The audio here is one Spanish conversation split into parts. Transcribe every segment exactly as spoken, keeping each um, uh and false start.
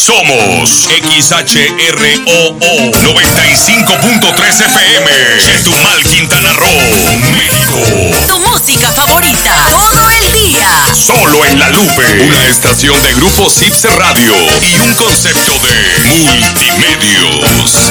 Somos X H R O O noventa y cinco punto tres F M, Chetumal, Quintana Roo, México. Tu música favorita, todo el día. Solo en La Lupe, una estación de Grupo Cipse Radio y un concepto de multimedios.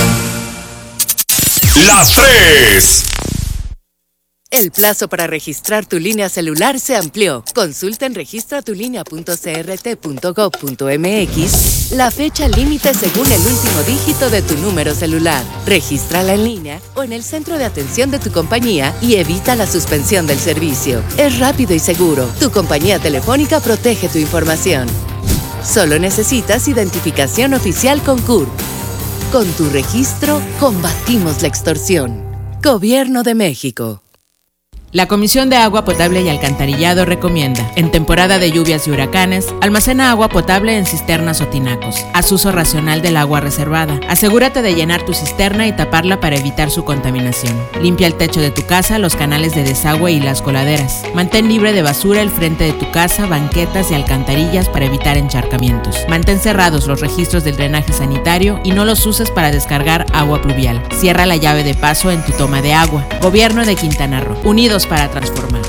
Las tres. El plazo para registrar tu línea celular se amplió. Consulta en registra tu línea punto c r t punto gov punto m x la fecha límite según el último dígito de tu número celular. Regístrala en línea o en el centro de atención de tu compañía y evita la suspensión del servicio. Es rápido y seguro. Tu compañía telefónica protege tu información. Solo necesitas identificación oficial con C U R P. Con tu registro, combatimos la extorsión. Gobierno de México. La Comisión de Agua Potable y Alcantarillado recomienda, en temporada de lluvias y huracanes, almacena agua potable en cisternas o tinacos. Haz uso racional del agua reservada. Asegúrate de llenar tu cisterna y taparla para evitar su contaminación. Limpia el techo de tu casa, los canales de desagüe y las coladeras. Mantén libre de basura el frente de tu casa, banquetas y alcantarillas para evitar encharcamientos. Mantén cerrados los registros del drenaje sanitario y no los uses para descargar agua pluvial. Cierra la llave de paso en tu toma de agua. Gobierno de Quintana Roo. Unidos para transformar.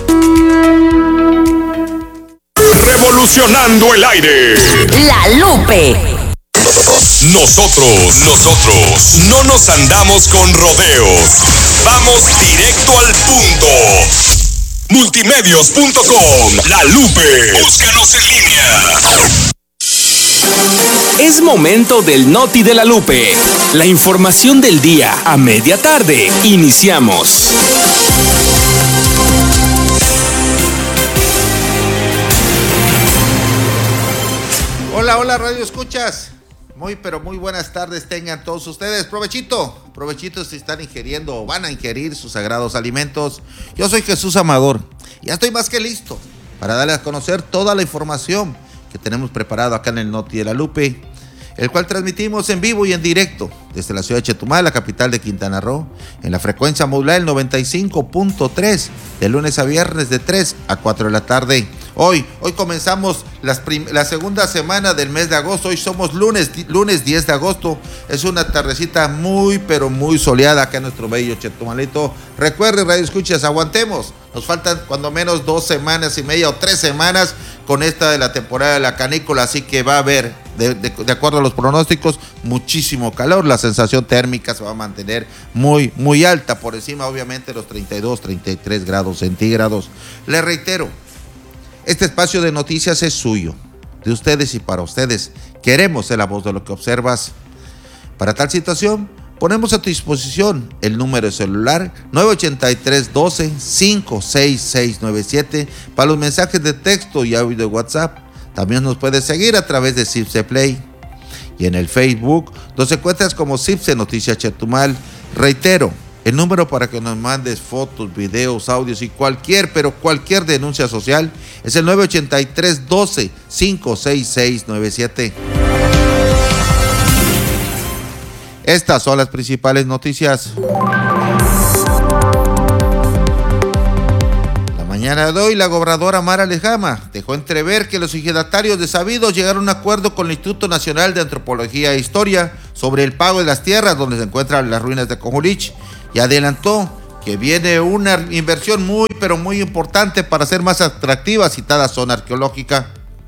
Revolucionando el aire. La Lupe. Nosotros, nosotros, no nos andamos con rodeos. Vamos directo al punto. Multimedios punto com. La Lupe. Búscanos en línea. Es momento del Noti de la Lupe. La información del día a media tarde. Iniciamos. Hola, hola, Radio Escuchas. Muy, pero muy buenas tardes tengan todos ustedes. Provechito, provechito si están ingiriendo o van a ingerir sus sagrados alimentos. Yo soy Jesús Amador. Ya estoy más que listo para darles a conocer toda la información que tenemos preparado acá en el Noti de la Lupe, el cual transmitimos en vivo y en directo desde la ciudad de Chetumal, la capital de Quintana Roo, en la frecuencia modular el noventa y cinco punto tres, de lunes a viernes de tres a cuatro de la tarde. Hoy, hoy comenzamos las prim- la segunda semana del mes de agosto. Hoy somos lunes, lunes diez de agosto. Es una tardecita muy, pero muy soleada acá en nuestro bello Chetumalito. Recuerden, Radio Escuchas, aguantemos. Nos faltan cuando menos dos semanas y media o tres semanas con esta de la temporada de la canícula. Así que va a haber, de, de, de acuerdo a los pronósticos, muchísimo calor. La sensación térmica se va a mantener muy, muy alta. Por encima, obviamente, de los treinta y dos, treinta y tres grados centígrados. Les reitero, este espacio de noticias es suyo, de ustedes y para ustedes. Queremos ser la voz de lo que observas. Para tal situación, ponemos a tu disposición el número de celular nueve ochenta y tres, doce, cinco seis seis nueve siete para los mensajes de texto y audio de WhatsApp. También nos puedes seguir a través de Cipse Play y en el Facebook, donde encuentras como Cipse Noticias Chetumal. Reitero, el número para que nos mandes fotos, videos, audios y cualquier, pero cualquier denuncia social es el nueve ochenta y tres, doce, cinco seis seis nueve siete. Estas son las principales noticias. La mañana de hoy, la gobernadora Mara Lezama dejó entrever que los ejidatarios desabidos llegaron a un acuerdo con el Instituto Nacional de Antropología e Historia sobre el pago de las tierras donde se encuentran las ruinas de Cojulich, y adelantó que viene una inversión muy, pero muy importante para hacer más atractiva citada zona arqueológica.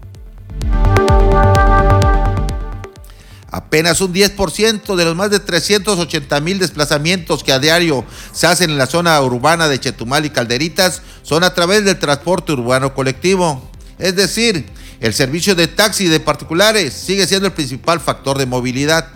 Apenas un diez por ciento de los más de trescientos ochenta mil desplazamientos que a diario se hacen en la zona urbana de Chetumal y Calderitas son a través del transporte urbano colectivo. Es decir, el servicio de taxi de particulares sigue siendo el principal factor de movilidad.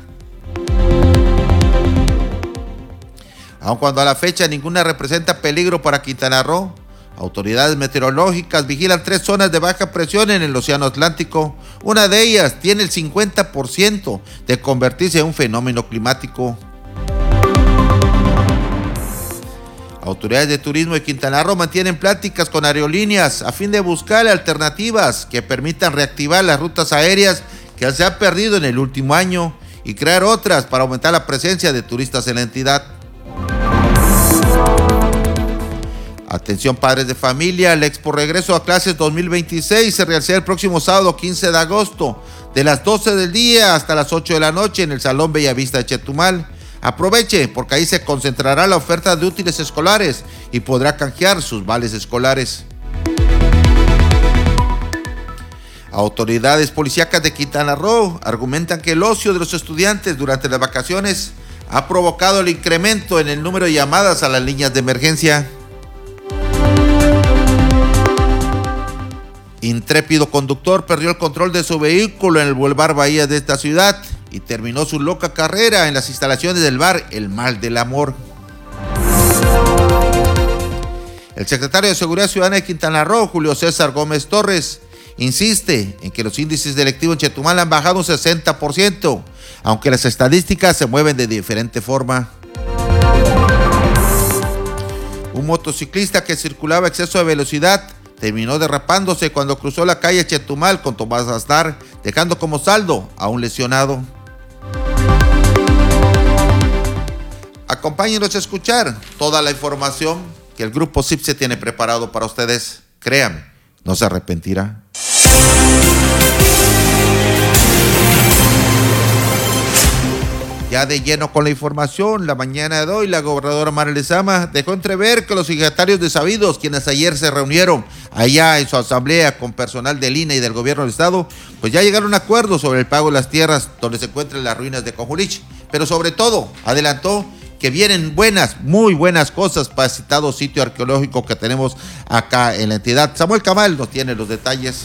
Aun cuando a la fecha ninguna representa peligro para Quintana Roo, autoridades meteorológicas vigilan tres zonas de baja presión en el Océano Atlántico. Una de ellas tiene el cincuenta por ciento de convertirse en un fenómeno climático. Autoridades de turismo de Quintana Roo mantienen pláticas con aerolíneas a fin de buscar alternativas que permitan reactivar las rutas aéreas que se han perdido en el último año y crear otras para aumentar la presencia de turistas en la entidad. Atención padres de familia, el Expo Regreso a Clases dos mil veintiséis se realizará el próximo sábado quince de agosto de las doce del día hasta las ocho de la noche en el Salón Bellavista de Chetumal. Aproveche, porque ahí se concentrará la oferta de útiles escolares y podrá canjear sus vales escolares. Autoridades policíacas de Quintana Roo argumentan que el ocio de los estudiantes durante las vacaciones ha provocado el incremento en el número de llamadas a las líneas de emergencia. Intrépido conductor perdió el control de su vehículo en el Boulevard Bahía de esta ciudad y terminó su loca carrera en las instalaciones del bar El Mal del Amor. El secretario de Seguridad Ciudadana de Quintana Roo, Julio César Gómez Torres, insiste en que los índices delictivos en Chetumal han bajado un sesenta por ciento, aunque las estadísticas se mueven de diferente forma. Un motociclista que circulaba a exceso de velocidad terminó derrapándose cuando cruzó la calle Chetumal con Tomás Aznar, dejando como saldo a un lesionado. Acompáñenos a escuchar toda la información que el Grupo C I P S E tiene preparado para ustedes. Créanme, no se arrepentirá. Ya de lleno con la información, la mañana de hoy la gobernadora Mara Lezama dejó entrever que los secretarios de Sabidos, quienes ayer se reunieron allá en su asamblea con personal del I N A y del gobierno del estado, pues ya llegaron a un acuerdo sobre el pago de las tierras donde se encuentran las ruinas de Cojulich, pero sobre todo adelantó que vienen buenas, muy buenas cosas para el citado sitio arqueológico que tenemos acá en la entidad. Samuel Camal nos tiene los detalles.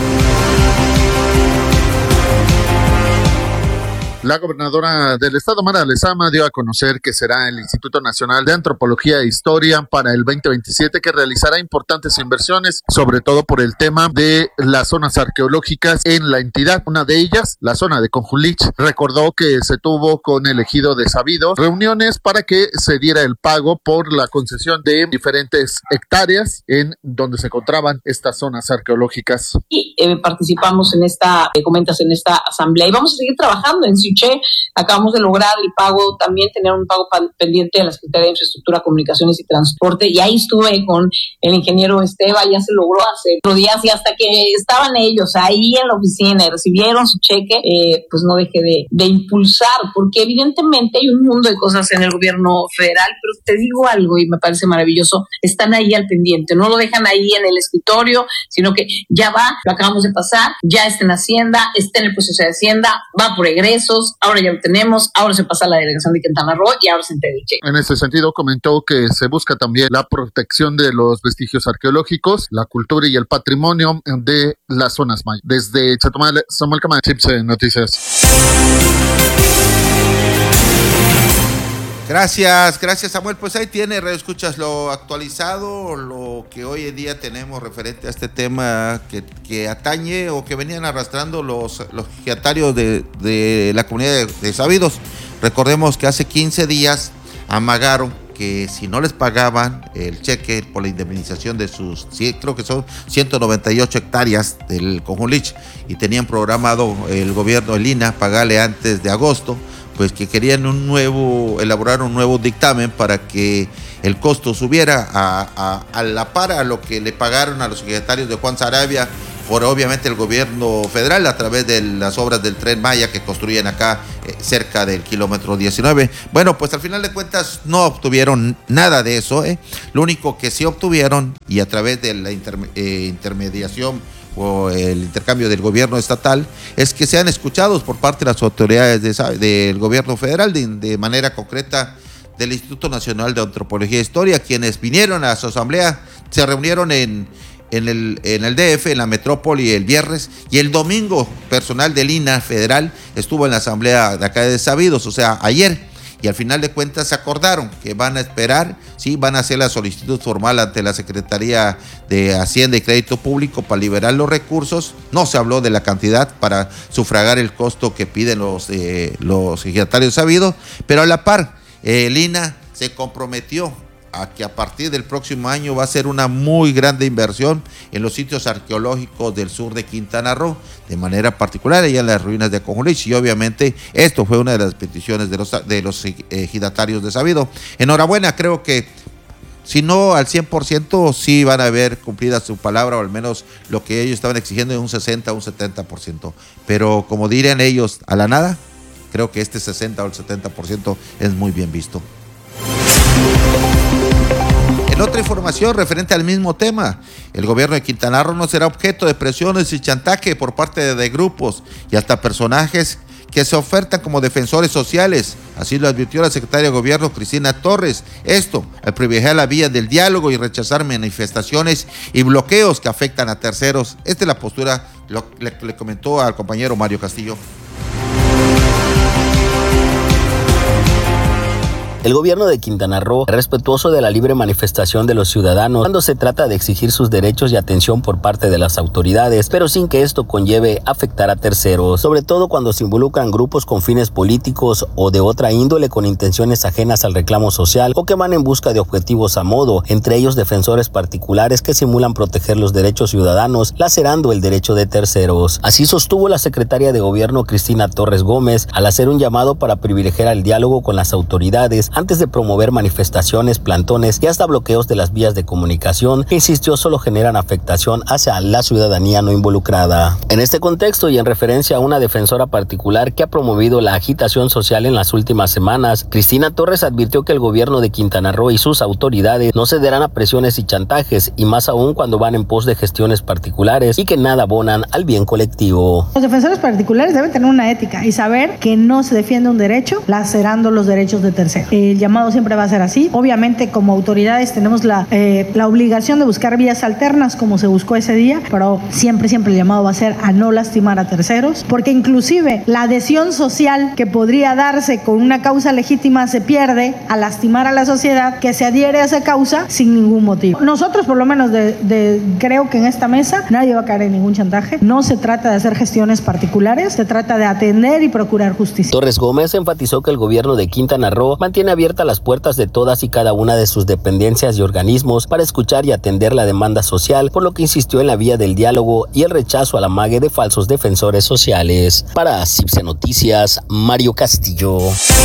La gobernadora del estado, Mara Lezama, dio a conocer que será el Instituto Nacional de Antropología e Historia para el veinte veintisiete que realizará importantes inversiones, sobre todo por el tema de las zonas arqueológicas en la entidad. Una de ellas, la zona de Cojulich. Recordó que se tuvo con el ejido de Sabidos reuniones para que se diera el pago por la concesión de diferentes hectáreas en donde se encontraban estas zonas arqueológicas. Y eh, participamos en esta, eh, comentas, en esta asamblea y vamos a seguir trabajando en Siuché. Acabamos de lograr el pago, también tener un pago pendiente de la Secretaría de Infraestructura, Comunicaciones y Transporte, y ahí estuve con el ingeniero Esteba, ya se logró hace otros días, y hasta que estaban ellos ahí en la oficina y recibieron su cheque, eh, pues no dejé de, de impulsar, porque evidentemente hay un mundo de cosas en el gobierno federal, pero te digo algo y me parece maravilloso, están ahí al pendiente, no lo dejan ahí en el escritorio, sino que ya va, lo acabamos de pasar, ya está en Hacienda, está en el proceso de Hacienda, va por egresos, ahora ya lo tenemos, ahora se pasa a la delegación de Quintana Roo y ahora se entrega el cheque. En este sentido, comentó que se busca también la protección de los vestigios arqueológicos, la cultura y el patrimonio de las zonas mayas. Desde Chetumal, Samuel Camal, C I P S E Noticias. Gracias, gracias Samuel. Pues ahí tiene, Radio Escuchas, lo actualizado, lo que hoy en día tenemos referente a este tema que, que atañe o que venían arrastrando los, los ejidatarios de, de la comunidad de, de Sabidos. Recordemos que hace quince días amagaron que si no les pagaban el cheque por la indemnización de sus, creo que son ciento noventa y ocho hectáreas del Cojulich, y tenían programado el gobierno, el I N A, pagarle antes de agosto, pues que querían un nuevo, elaborar un nuevo dictamen para que el costo subiera a, a, a la par a lo que le pagaron a los secretarios de Juan Sarabia por obviamente el gobierno federal a través de las obras del Tren Maya que construyen acá eh, cerca del kilómetro diecinueve. Bueno, pues al final de cuentas no obtuvieron nada de eso, ¿eh? Lo único que sí obtuvieron, y a través de la interme- eh, intermediación o el intercambio del gobierno estatal, es que sean escuchados por parte de las autoridades de, del gobierno federal, de, de manera concreta del Instituto Nacional de Antropología e Historia, quienes vinieron a su asamblea, se reunieron en, en, el, en el D F, en la metrópoli el viernes, y el domingo personal del I N A federal estuvo en la asamblea de acá de Sabidos, o sea, ayer. Y al final de cuentas se acordaron que van a esperar, sí, van a hacer la solicitud formal ante la Secretaría de Hacienda y Crédito Público para liberar los recursos. No se habló de la cantidad para sufragar el costo que piden los, eh, los ejidatarios Sabidos, pero a la par, eh, el I N A se comprometió a que a partir del próximo año va a ser una muy grande inversión en los sitios arqueológicos del sur de Quintana Roo, de manera particular allá en las ruinas de Cojulich, y obviamente esto fue una de las peticiones de los, de los ejidatarios de Sabido. Enhorabuena, creo que Si no al cien por ciento, sí van a ver cumplida su palabra, o al menos lo que ellos estaban exigiendo en un sesenta, un setenta por ciento. Pero como dirían ellos, a la nada, creo que este sesenta o el setenta por ciento es muy bien visto. En otra información referente al mismo tema, el gobierno de Quintana Roo no será objeto de presiones y chantaje por parte de, de grupos y hasta personajes que se ofertan como defensores sociales. Así lo advirtió la secretaria de Gobierno, Cristina Torres. Esto, al privilegiar la vía del diálogo y rechazar manifestaciones y bloqueos que afectan a terceros. Esta es la postura, lo, le, le comentó al compañero Mario Castillo. El gobierno de Quintana Roo es respetuoso de la libre manifestación de los ciudadanos cuando se trata de exigir sus derechos y atención por parte de las autoridades, pero sin que esto conlleve afectar a terceros, sobre todo cuando se involucran grupos con fines políticos o de otra índole con intenciones ajenas al reclamo social o que van en busca de objetivos a modo, entre ellos defensores particulares que simulan proteger los derechos ciudadanos, lacerando el derecho de terceros. Así sostuvo la secretaria de Gobierno, Cristina Torres Gómez, al hacer un llamado para privilegiar el diálogo con las autoridades antes de promover manifestaciones, plantones y hasta bloqueos de las vías de comunicación que, insistió, solo generan afectación hacia la ciudadanía no involucrada. En este contexto y en referencia a una defensora particular que ha promovido la agitación social en las últimas semanas, Cristina Torres advirtió que el gobierno de Quintana Roo y sus autoridades no cederán a presiones y chantajes, y más aún cuando van en pos de gestiones particulares y que nada abonan al bien colectivo. Los defensores particulares deben tener una ética y saber que no se defiende un derecho lacerando los derechos de terceros. El llamado siempre va a ser así. Obviamente, como autoridades tenemos la, eh, la obligación de buscar vías alternas como se buscó ese día, pero siempre, siempre el llamado va a ser a no lastimar a terceros, porque inclusive la adhesión social que podría darse con una causa legítima se pierde a lastimar a la sociedad que se adhiere a esa causa sin ningún motivo. Nosotros, por lo menos, de, de, creo que en esta mesa nadie va a caer en ningún chantaje. No se trata de hacer gestiones particulares, se trata de atender y procurar justicia. Torres Gómez enfatizó que el gobierno de Quintana Roo mantiene abiertas las puertas de todas y cada una de sus dependencias y organismos para escuchar y atender la demanda social, por lo que insistió en la vía del diálogo y el rechazo al amague de falsos defensores sociales. Para Cipse Noticias, Mario Castillo.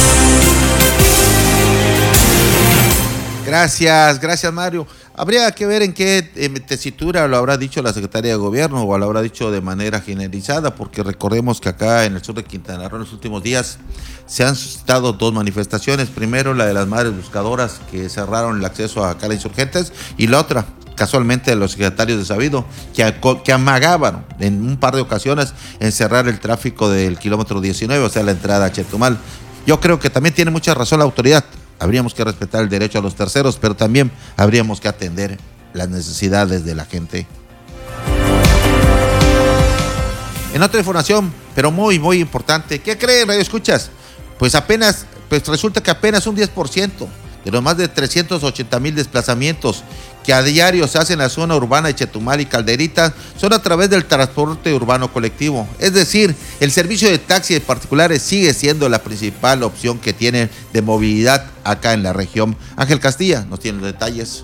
Gracias, gracias Mario. Habría que ver en qué eh, tesitura lo habrá dicho la Secretaría de Gobierno o lo habrá dicho de manera generalizada, porque recordemos que acá en el sur de Quintana Roo en los últimos días se han suscitado dos manifestaciones. Primero la de las madres buscadoras que cerraron el acceso a Cala Insurgentes, y la otra, casualmente, de los secretarios de Sabido, que, que amagaban en un par de ocasiones en cerrar el tráfico del kilómetro diecinueve, o sea, la entrada a Chetumal. Yo creo que también tiene mucha razón la autoridad. Habríamos que respetar el derecho a los terceros, pero también habríamos que atender las necesidades de la gente. En otra información, pero muy, muy importante, ¿qué creen, Radio Escuchas? Pues apenas, pues resulta que apenas un diez por ciento de los más de trescientos ochenta mil desplazamientos que a diario se hacen en la zona urbana de Chetumal y Calderita son a través del transporte urbano colectivo. Es decir, el servicio de taxi de particulares sigue siendo la principal opción que tienen de movilidad acá en la región. Ángel Castilla nos tiene los detalles.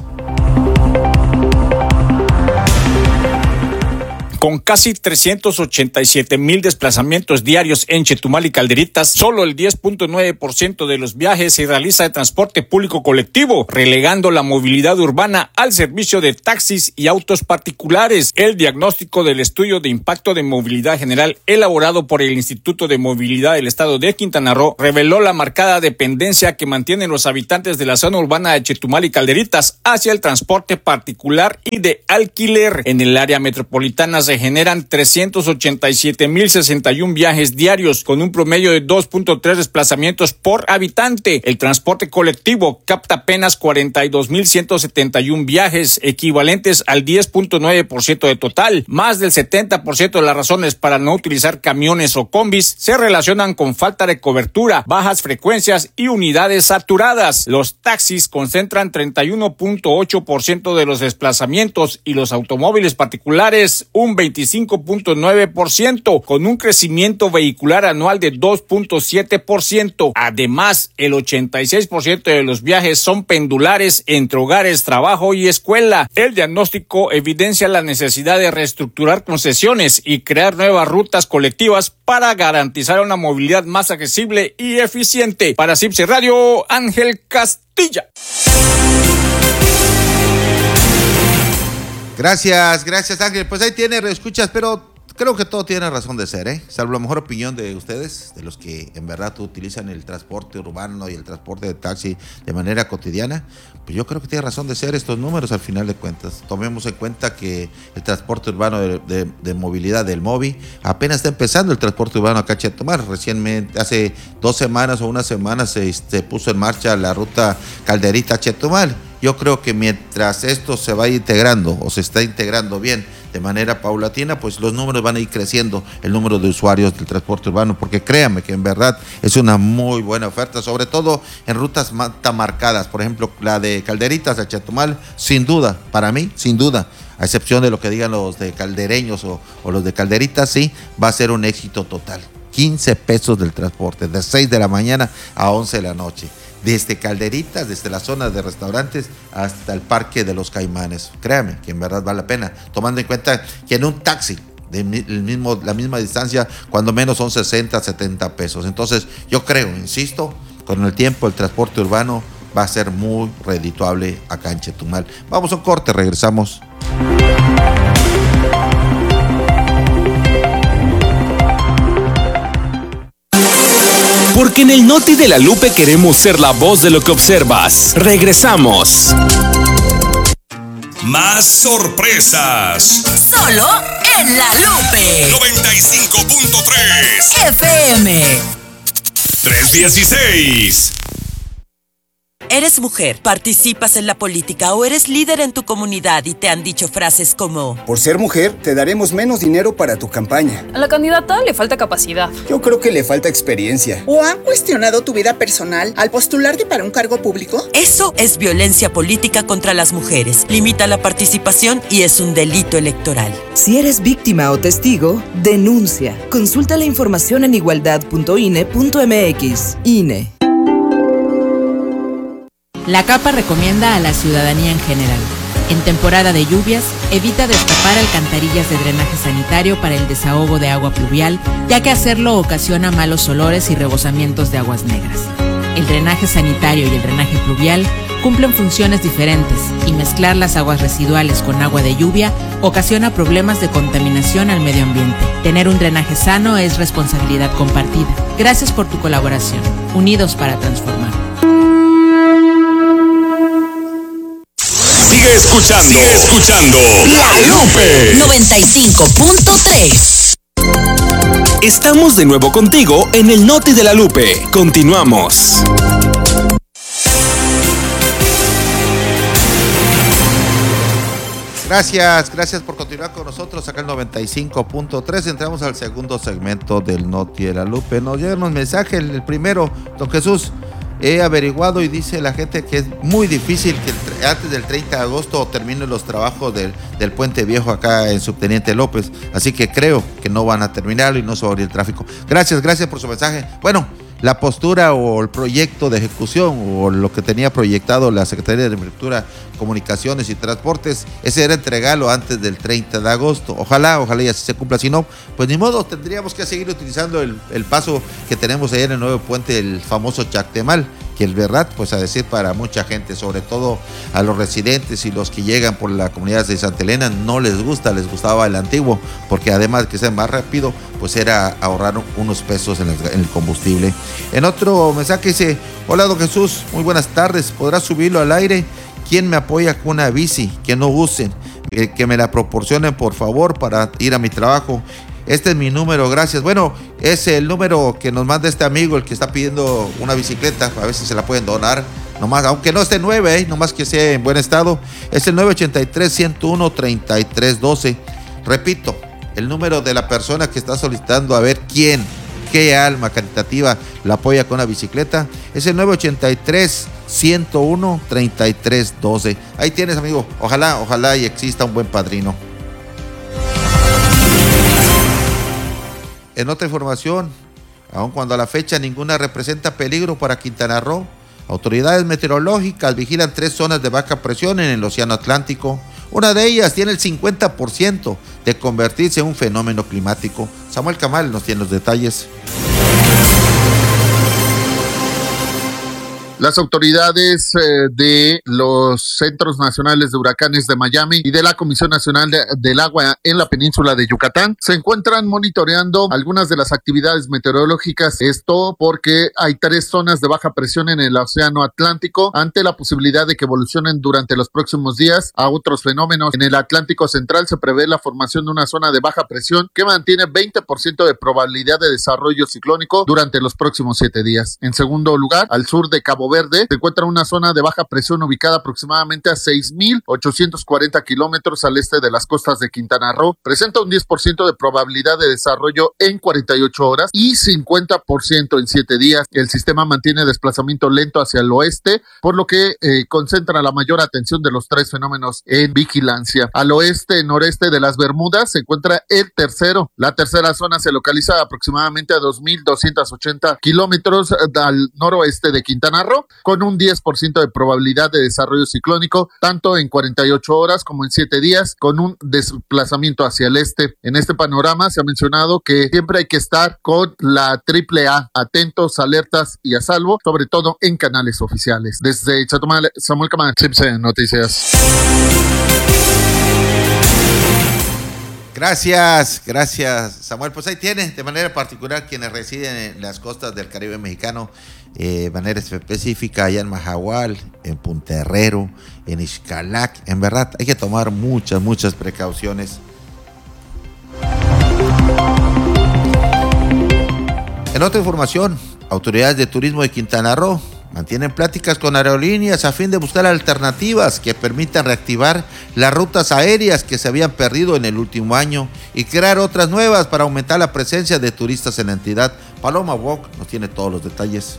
Con casi trescientos ochenta y siete mil desplazamientos diarios en Chetumal y Calderitas, solo el diez punto nueve por ciento de los viajes se realiza de transporte público colectivo, relegando la movilidad urbana al servicio de taxis y autos particulares. El diagnóstico del estudio de impacto de movilidad general elaborado por el Instituto de Movilidad del Estado de Quintana Roo reveló la marcada dependencia que mantienen los habitantes de la zona urbana de Chetumal y Calderitas hacia el transporte particular y de alquiler. En el área metropolitana se generan trescientos ochenta y siete mil sesenta y un viajes diarios, con un promedio de dos punto tres desplazamientos por habitante. El transporte colectivo capta apenas cuarenta y dos mil ciento setenta y un viajes, equivalentes al diez punto nueve por ciento de total. Más del setenta por ciento de las razones para no utilizar camiones o combis se relacionan con falta de cobertura, bajas frecuencias y unidades saturadas. Los taxis concentran treinta y uno punto ocho por ciento de los desplazamientos y los automóviles particulares un veinticinco punto nueve por ciento, con un crecimiento vehicular anual de dos punto siete por ciento. Además, el ochenta y seis por ciento de los viajes son pendulares entre hogares, trabajo y escuela. El diagnóstico evidencia la necesidad de reestructurar concesiones y crear nuevas rutas colectivas para garantizar una movilidad más accesible y eficiente. Para Cipse Radio, Ángel Castilla. Gracias, gracias Ángel. Pues ahí tiene, escuchas, pero creo que todo tiene razón de ser, ¿eh? Salvo la mejor opinión de ustedes, de los que en verdad utilizan el transporte urbano y el transporte de taxi de manera cotidiana. Pues yo creo que tiene razón de ser estos números al final de cuentas. Tomemos en cuenta que el transporte urbano de, de, de movilidad del MOVI apenas está empezando el transporte urbano acá en Chetumal. Recientemente, hace dos semanas o una semana se, se puso en marcha la ruta Calderita Chetumal. Yo creo que mientras esto se vaya integrando o se está integrando bien de manera paulatina, pues los números van a ir creciendo, el número de usuarios del transporte urbano, porque créanme que en verdad es una muy buena oferta, sobre todo en rutas tan marcadas, por ejemplo la de Calderitas a Chetumal, sin duda, para mí, sin duda, a excepción de lo que digan los de caldereños o, o los de Calderitas, sí, va a ser un éxito total. quince pesos del transporte, de seis de la mañana a once de la noche. Desde Calderitas, desde la zona de restaurantes hasta el Parque de los Caimanes. Créame que en verdad vale la pena, tomando en cuenta que en un taxi de el mismo, la misma distancia, cuando menos son sesenta, setenta pesos. Entonces yo creo, insisto, con el tiempo el transporte urbano va a ser muy redituable acá en Chetumal. Vamos a un corte, regresamos. Porque en el Noti de la Lupe queremos ser la voz de lo que observas. Regresamos. Más sorpresas. Solo en La Lupe. noventa y cinco punto tres. F M. tres dieciséis. Eres mujer, participas en la política o eres líder en tu comunidad y te han dicho frases como: por ser mujer, te daremos menos dinero para tu campaña. A la candidata le falta capacidad. Yo creo que le falta experiencia. ¿O han cuestionado tu vida personal al postularte para un cargo público? Eso es violencia política contra las mujeres. Limita la participación y es un delito electoral. Si eres víctima o testigo, denuncia. Consulta la información en igualdad punto I N E punto M X. I N E. La CAPA recomienda a la ciudadanía en general: en temporada de lluvias, evita destapar alcantarillas de drenaje sanitario para el desahogo de agua pluvial, ya que hacerlo ocasiona malos olores y rebosamientos de aguas negras. El drenaje sanitario y el drenaje pluvial cumplen funciones diferentes y mezclar las aguas residuales con agua de lluvia ocasiona problemas de contaminación al medio ambiente. Tener un drenaje sano es responsabilidad compartida. Gracias por tu colaboración. Unidos para transformar. Sigue escuchando, sigue escuchando La Lupe noventa y cinco punto tres. Estamos de nuevo contigo en el Noti de la Lupe. Continuamos. Gracias, gracias por continuar con nosotros acá en noventa y cinco punto tres. Entramos al segundo segmento del Noti de la Lupe. Nos llegan un mensaje, el primero, don Jesús. He averiguado y dice la gente que es muy difícil que el, antes del treinta de agosto terminen los trabajos del, del Puente Viejo acá en Subteniente López. Así que creo que no van a terminarlo y no se va a abrir el tráfico. Gracias, gracias por su mensaje. Bueno, la postura o el proyecto de ejecución o lo que tenía proyectado la Secretaría de Infraestructura, Comunicaciones y Transportes, ese era entregarlo antes del treinta de agosto. Ojalá, ojalá y así se cumpla. Si no, pues ni modo, tendríamos que seguir utilizando el, el paso que tenemos ahí en el nuevo puente, el famoso Chactemal, que es verdad, pues a decir para mucha gente, sobre todo a los residentes y los que llegan por la comunidad de Santa Elena, no les gusta, les gustaba el antiguo, porque además de que sea más rápido, pues era ahorrar unos pesos en el, en el combustible. En otro mensaje dice: hola don Jesús, muy buenas tardes, ¿podrás subirlo al aire? ¿Quién me apoya con una bici que no usen? Eh, que me la proporcionen por favor para ir a mi trabajo. Este es mi número, gracias. Bueno, es el número que nos manda este amigo, el que está pidiendo una bicicleta, a ver si se la pueden donar, nomás, aunque no esté nueve, ¿eh? Nomás que sea en buen estado. Es el nueve ochenta y tres, ciento uno, treinta y tres doce. Repito, el número de la persona que está solicitando a ver quién, qué alma caritativa la apoya con una bicicleta, es el nueve ochenta y tres, ciento uno, treinta y tres doce. Ahí tienes, amigo. Ojalá, ojalá y exista un buen padrino. En otra información, aun cuando a la fecha ninguna representa peligro para Quintana Roo, autoridades meteorológicas vigilan tres zonas de baja presión en el Océano Atlántico. Una de ellas tiene el cincuenta por ciento de convertirse en un fenómeno climático. Samuel Camal nos tiene los detalles. Las autoridades eh, de los Centros Nacionales de Huracanes de Miami y de la Comisión Nacional de, del Agua en la península de Yucatán se encuentran monitoreando algunas de las actividades meteorológicas. Esto porque hay tres zonas de baja presión en el Océano Atlántico ante la posibilidad de que evolucionen durante los próximos días a otros fenómenos. En el Atlántico Central se prevé la formación de una zona de baja presión que mantiene veinte por ciento de probabilidad de desarrollo ciclónico durante los próximos siete días. En segundo lugar, al sur de Cabo Verde se encuentra una zona de baja presión ubicada aproximadamente a seis mil ochocientos cuarenta kilómetros al este de las costas de Quintana Roo. Presenta un diez por ciento de probabilidad de desarrollo en cuarenta y ocho horas y cincuenta por ciento en siete días. El sistema mantiene desplazamiento lento hacia el oeste, por lo que eh, concentra la mayor atención de los tres fenómenos en vigilancia. Al oeste, noreste de las Bermudas se encuentra el tercero. La tercera zona se localiza aproximadamente a dos mil doscientos ochenta kilómetros al noroeste de Quintana Roo, con un diez por ciento de probabilidad de desarrollo ciclónico, tanto en cuarenta y ocho horas como en siete días, con un desplazamiento hacia el este. En este panorama se ha mencionado que siempre hay que estar con la triple A, atentos, alertas y a salvo, sobre todo en canales oficiales. Desde Chetumal, Samuel Camacho, Chipse Noticias. Gracias, gracias Samuel. Pues ahí tiene, de manera particular, quienes residen en las costas del Caribe mexicano, eh, de manera específica allá en Mahahual, en Punta Herrero, en Ixcalac. En verdad hay que tomar muchas, muchas precauciones. En otra información, autoridades de turismo de Quintana Roo mantienen pláticas con aerolíneas a fin de buscar alternativas que permitan reactivar las rutas aéreas que se habían perdido en el último año y crear otras nuevas para aumentar la presencia de turistas en la entidad. Paloma Wok nos tiene todos los detalles.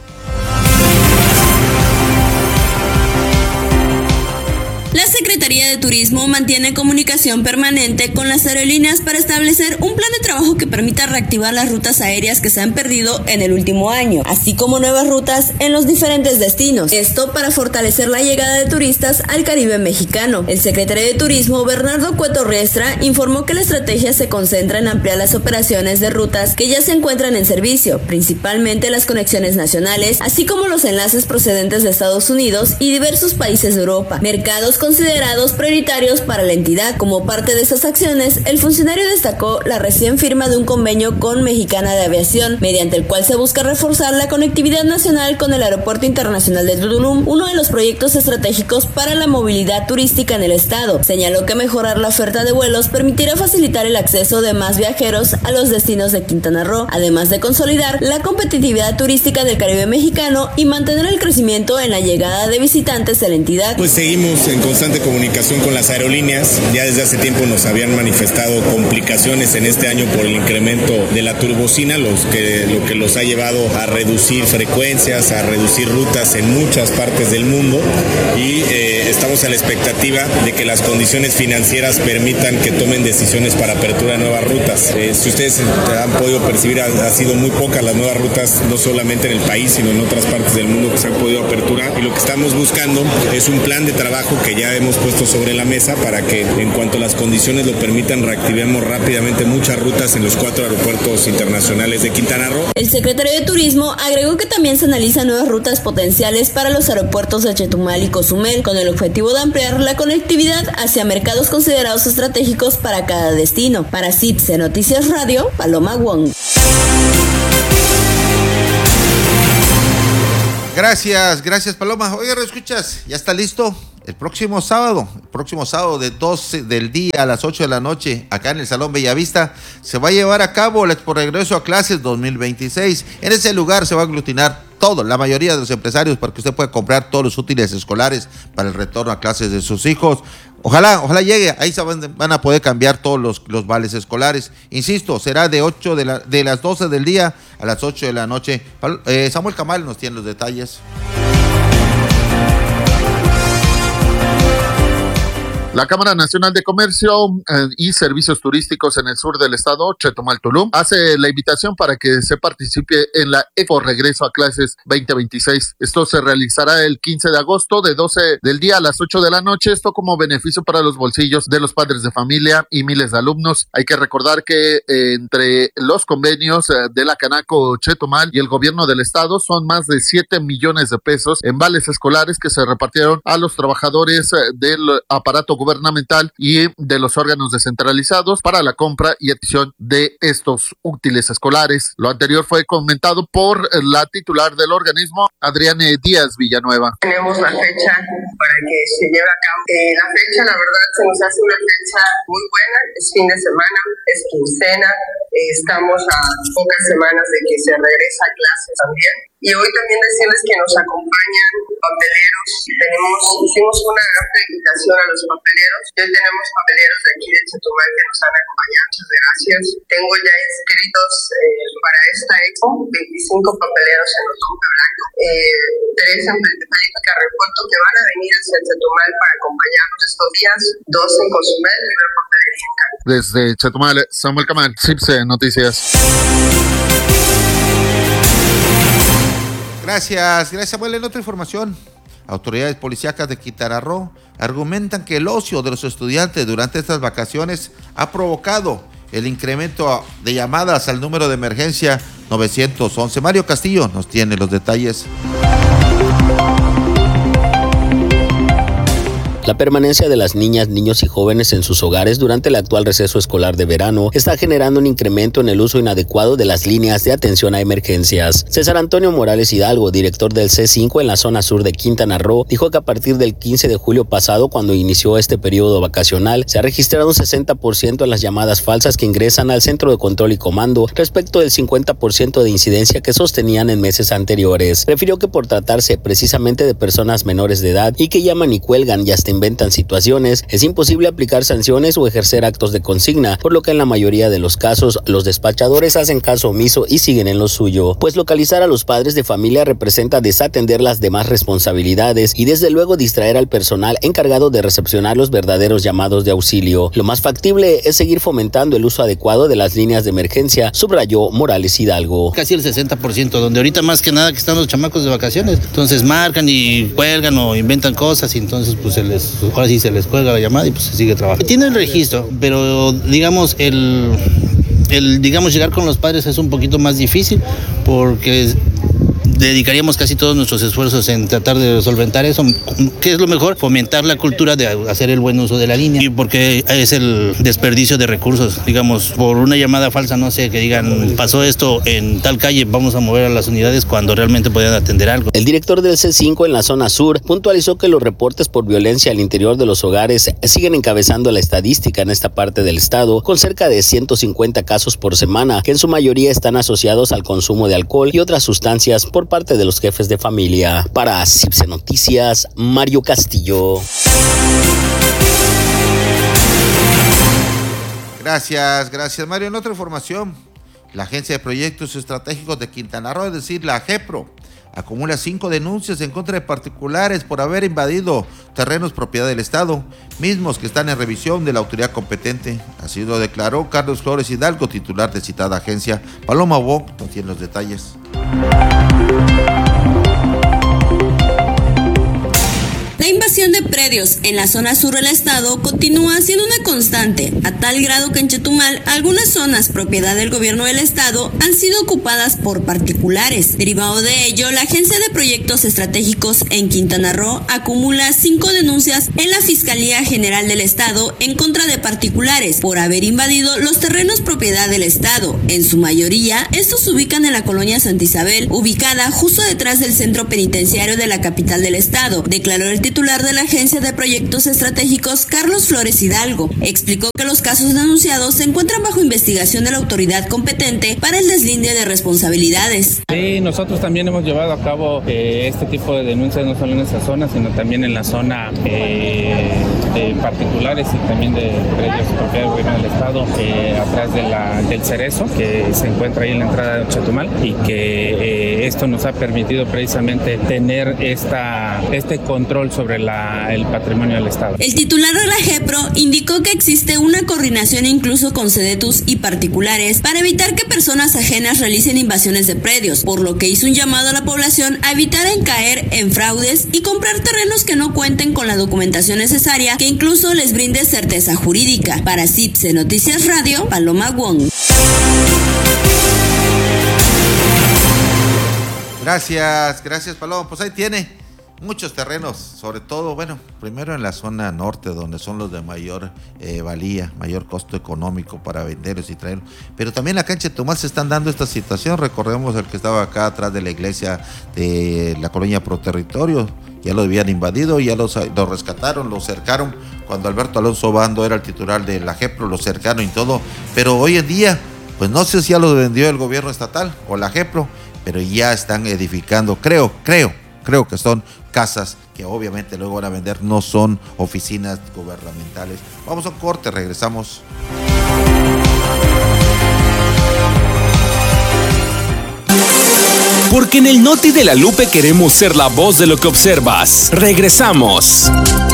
La Secretaría de Turismo mantiene comunicación permanente con las aerolíneas para establecer un plan de trabajo que permita reactivar las rutas aéreas que se han perdido en el último año, así como nuevas rutas en los diferentes destinos. Esto para fortalecer la llegada de turistas al Caribe mexicano. El secretario de Turismo, Bernardo Cueto Riestra, informó que la estrategia se concentra en ampliar las operaciones de rutas que ya se encuentran en servicio, principalmente las conexiones nacionales, así como los enlaces procedentes de Estados Unidos y diversos países de Europa, mercados considerados prioritarios para la entidad. Como parte de estas acciones, el funcionario destacó la recién firma de un convenio con Mexicana de Aviación, mediante el cual se busca reforzar la conectividad nacional con el Aeropuerto Internacional de Tulum, uno de los proyectos estratégicos para la movilidad turística en el estado. Señaló que mejorar la oferta de vuelos permitirá facilitar el acceso de más viajeros a los destinos de Quintana Roo, además de consolidar la competitividad turística del Caribe mexicano y mantener el crecimiento en la llegada de visitantes a la entidad. Pues seguimos en constante comunicación con las aerolíneas. Ya desde hace tiempo nos habían manifestado complicaciones en este año por el incremento de la turbocina, los que, lo que los ha llevado a reducir frecuencias, a reducir rutas en muchas partes del mundo, y eh, estamos a la expectativa de que las condiciones financieras permitan que tomen decisiones para apertura de nuevas rutas. Eh, si ustedes han podido percibir, ha, ha sido muy pocas las nuevas rutas, no solamente en el país, sino en otras partes del mundo que se han podido aperturar, y lo que estamos buscando es un plan de trabajo que ya hemos puesto sobre la mesa para que, en cuanto las condiciones lo permitan, reactivemos rápidamente muchas rutas en los cuatro aeropuertos internacionales de Quintana Roo. El secretario de Turismo agregó que también se analizan nuevas rutas potenciales para los aeropuertos de Chetumal y Cozumel, con el objetivo de ampliar la conectividad hacia mercados considerados estratégicos para cada destino. Para Cipse Noticias Radio, Paloma Wong. Gracias, gracias Paloma. Oye, escuchas, ¿ya está listo? El próximo sábado, el próximo sábado de doce del día a las ocho de la noche, acá en el Salón Bellavista, se va a llevar a cabo el Expo Regreso a Clases dos mil veintiséis. En ese lugar se va a aglutinar todo, la mayoría de los empresarios, para que usted pueda comprar todos los útiles escolares para el retorno a clases de sus hijos. Ojalá, ojalá llegue, ahí se van, van a poder cambiar todos los, los vales escolares. Insisto, será de ocho de, la, de las doce del día a las ocho de la noche. Eh, Samuel Camal nos tiene los detalles. La Cámara Nacional de Comercio eh, y Servicios Turísticos en el sur del estado, Chetumal, Tulum, hace la invitación para que se participe en la Expo Regreso a Clases veinte veintiséis. Esto se realizará el quince de agosto de doce del día a las ocho de la noche, esto como beneficio para los bolsillos de los padres de familia y miles de alumnos. Hay que recordar que eh, entre los convenios eh, de la Canaco Chetumal y el gobierno del estado son más de siete millones de pesos en vales escolares que se repartieron a los trabajadores eh, del aparato gubernamental y de los órganos descentralizados para la compra y adquisición de estos útiles escolares. Lo anterior fue comentado por la titular del organismo, Adriane Díaz Villanueva. Tenemos la fecha para que se lleve a cabo. Eh, la fecha, la verdad, se nos hace una fecha muy buena. Es fin de semana, es quincena. Eh, estamos a pocas semanas de que se regrese a clases también. Y hoy también decirles que nos acompañan papeleros. Tenemos, hicimos una amplia invitación a los papeleros. Hoy tenemos papeleros de aquí de Chetumal que nos han acompañado. Muchas gracias. Tengo ya inscritos eh, para esta expo veinticinco papeleros en Otompe Blanco. Eh, tres en Felipe Carrefoto que van a venir hacia Chetumal para acompañarnos estos días. Dos en Cozumel y una papelería en Cali. Desde Chetumal, Samuel Camal, CIPSE Noticias. Gracias, gracias Samuel. En otra información, autoridades policíacas de Quintana Roo argumentan que el ocio de los estudiantes durante estas vacaciones ha provocado el incremento de llamadas al número de emergencia nueve once. Mario Castillo nos tiene los detalles. La permanencia de las niñas, niños y jóvenes en sus hogares durante el actual receso escolar de verano está generando un incremento en el uso inadecuado de las líneas de atención a emergencias. César Antonio Morales Hidalgo, director del C cinco en la zona sur de Quintana Roo, dijo que a partir del quince de julio pasado, cuando inició este periodo vacacional, se ha registrado un sesenta por ciento en las llamadas falsas que ingresan al centro de control y comando respecto del cincuenta por ciento de incidencia que sostenían en meses anteriores. Refirió que por tratarse precisamente de personas menores de edad y que llaman y cuelgan y hasta inventan situaciones, es imposible aplicar sanciones o ejercer actos de consigna, por lo que en la mayoría de los casos los despachadores hacen caso omiso y siguen en lo suyo, pues localizar a los padres de familia representa desatender las demás responsabilidades y desde luego distraer al personal encargado de recepcionar los verdaderos llamados de auxilio. Lo más factible es seguir fomentando el uso adecuado de las líneas de emergencia, subrayó Morales Hidalgo. Casi el sesenta por ciento, donde ahorita más que nada que están los chamacos de vacaciones, entonces marcan y cuelgan o inventan cosas y entonces pues se les ahora sí se les cuelga la llamada y pues se sigue trabajando. Tiene el registro, pero digamos el, el digamos llegar con los padres es un poquito más difícil porque dedicaríamos casi todos nuestros esfuerzos en tratar de solventar eso. ¿Qué es lo mejor? Fomentar la cultura de hacer el buen uso de la línea, y porque es el desperdicio de recursos, digamos, por una llamada falsa, no sé, que digan, pasó esto en tal calle, vamos a mover a las unidades cuando realmente podían atender algo. El director del C cinco en la zona sur puntualizó que los reportes por violencia al interior de los hogares siguen encabezando la estadística en esta parte del estado, con cerca de ciento cincuenta casos por semana, que en su mayoría están asociados al consumo de alcohol y otras sustancias por parte de los jefes de familia. Para CIPSE Noticias, Mario Castillo. Gracias, gracias Mario. En otra información, la Agencia de Proyectos Estratégicos de Quintana Roo, es decir, la AGEPRO, acumula cinco denuncias en contra de particulares por haber invadido terrenos propiedad del Estado, mismos que están en revisión de la autoridad competente. Así lo declaró Carlos Flores Hidalgo, titular de citada agencia. Paloma Bo no tiene los detalles. La invasión de predios en la zona sur del estado continúa siendo una constante, a tal grado que en Chetumal algunas zonas propiedad del gobierno del estado han sido ocupadas por particulares. Derivado de ello, la Agencia de Proyectos Estratégicos en Quintana Roo acumula cinco denuncias en la Fiscalía General del Estado en contra de particulares por haber invadido los terrenos propiedad del estado. En su mayoría, estos se ubican en la colonia Santa Isabel, ubicada justo detrás del centro penitenciario de la capital del estado, declaró el titular de la Agencia de Proyectos Estratégicos, Carlos Flores Hidalgo. Explicó que los casos denunciados se encuentran bajo investigación de la autoridad competente para el deslinde de responsabilidades. Sí, nosotros también hemos llevado a cabo eh, este tipo de denuncias no solo en esa zona, sino también en la zona eh, de particulares y también de predios propiedad del gobierno del estado, eh, atrás de la, del Cerezo, que se encuentra ahí en la entrada de Chetumal, y que eh, esto nos ha permitido precisamente tener esta, este control sobre sobre la, el patrimonio del Estado. El titular de la GEPRO indicó que existe una coordinación incluso con Sedetus y particulares para evitar que personas ajenas realicen invasiones de predios, por lo que hizo un llamado a la población a evitar en caer en fraudes y comprar terrenos que no cuenten con la documentación necesaria que incluso les brinde certeza jurídica. Para C I T S E Noticias Radio, Paloma Wong. Gracias, gracias Paloma. Pues ahí tiene muchos terrenos, sobre todo, bueno, primero en la zona norte, donde son los de mayor eh, valía, mayor costo económico para venderlos y traerlos. Pero también acá en Chetumal se están dando esta situación. Recordemos el que estaba acá atrás de la iglesia de la colonia Pro Territorio. Ya lo habían invadido, ya los, los rescataron, los cercaron. Cuando Alberto Alonso Bando era el titular de la GEPRO, los cercaron y todo. Pero hoy en día, pues no sé si ya los vendió el gobierno estatal o la GEPRO, pero ya están edificando, creo, creo, creo que son casas que obviamente luego van a vender, no son oficinas gubernamentales. Vamos a un corte, regresamos. Porque en el Noti de la Lupe queremos ser la voz de lo que observas. Regresamos.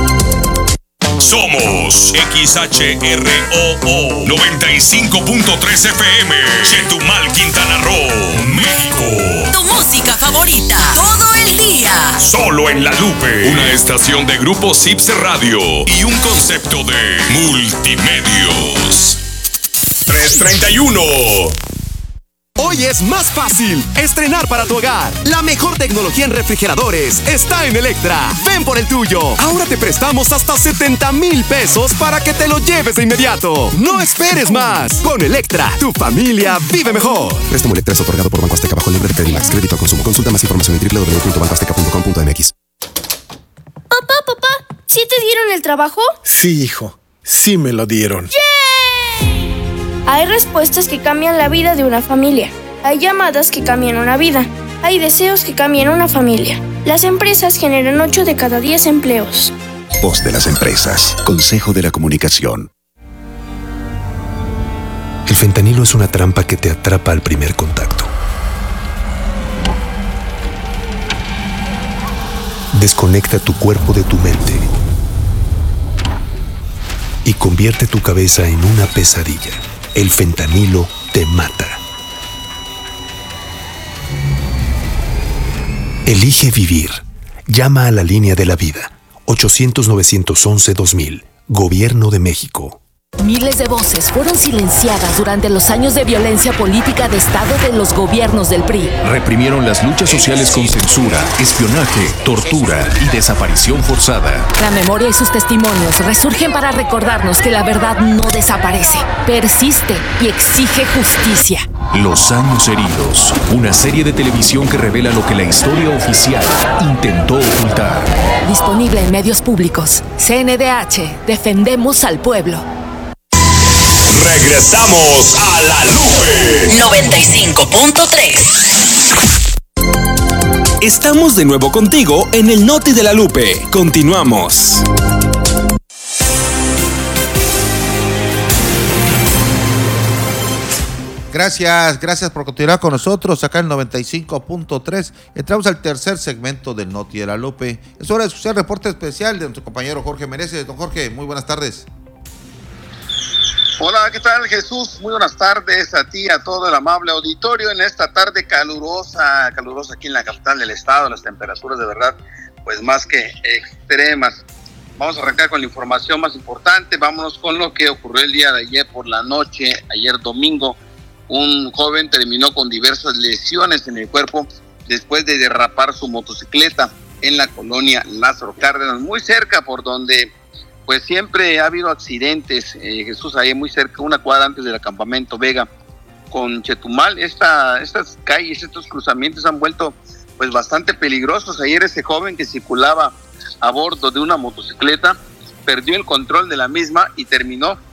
Somos X H R O O noventa y cinco punto tres F M, Chetumal, Quintana Roo, México. Tu música favorita, todo el día. Solo en La Lupe, una estación de Grupo C I P S E Radio y un concepto de multimedios. tres treinta y uno. Hoy es más fácil estrenar para tu hogar. La mejor tecnología en refrigeradores está en Electra. Ven por el tuyo. Ahora te prestamos hasta setenta mil pesos para que te lo lleves de inmediato. No esperes más. Con Electra, tu familia vive mejor. Préstamo Electra es otorgado por Banco Azteca bajo el nombre de Credimax. Crédito al consumo. Consulta más información en doble u doble u doble u punto banco azteca punto com punto m x. Papá, papá, ¿sí te dieron el trabajo? Sí, hijo. Sí me lo dieron. ¡Yeah! Hay respuestas que cambian la vida de una familia. Hay llamadas que cambian una vida. Hay deseos que cambian una familia. Las empresas generan ocho de cada diez empleos. Voz de las empresas. Consejo de la Comunicación. El fentanilo es una trampa que te atrapa al primer contacto. Desconecta tu cuerpo de tu mente y convierte tu cabeza en una pesadilla. El fentanilo te mata. Elige vivir. Llama a la línea de la vida. ochocientos, novecientos once, dos mil. Gobierno de México. Miles de voces fueron silenciadas durante los años de violencia política de Estado de los gobiernos del P R I. Reprimieron las luchas sociales con censura, espionaje, tortura y desaparición forzada. La memoria y sus testimonios resurgen para recordarnos que la verdad no desaparece, persiste y exige justicia. Los años heridos, una serie de televisión que revela lo que la historia oficial intentó ocultar. Disponible en medios públicos. C N D H, defendemos al pueblo. Regresamos a La Lupe noventa y cinco punto tres. Estamos de nuevo contigo en el Noti de la Lupe. Continuamos. Gracias, gracias por continuar con nosotros acá en noventa y cinco punto tres. Entramos al tercer segmento del Noti de la Lupe. Es hora de escuchar el reporte especial de nuestro compañero Jorge Meneses. Don Jorge, muy buenas tardes. Hola, ¿qué tal, Jesús? Muy buenas tardes a ti, a todo el amable auditorio en esta tarde calurosa, calurosa aquí en la capital del estado. Las temperaturas de verdad, pues más que extremas. Vamos a arrancar con la información más importante. Vámonos con lo que ocurrió el día de ayer por la noche, ayer domingo. Un joven terminó con diversas lesiones en el cuerpo después de derrapar su motocicleta en la colonia Lázaro Cárdenas, muy cerca por donde pues siempre ha habido accidentes, eh, Jesús, ahí muy cerca, una cuadra antes del campamento Vega con Chetumal. Esta, estas calles, estos cruzamientos han vuelto pues bastante peligrosos. Ayer ese joven que circulaba a bordo de una motocicleta perdió el control de la misma y terminó